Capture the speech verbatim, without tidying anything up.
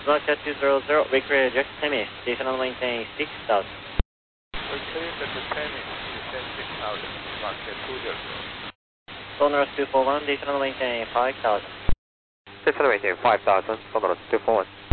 Roger two zero zero, Victory Jack Temis, additional maintain six thousand. Victory Jack Temis, descend six thousand, Roger two zero zero. Sonorous two four one, additional maintain five thousand. Additional maintain five thousand, Sonorous two four one.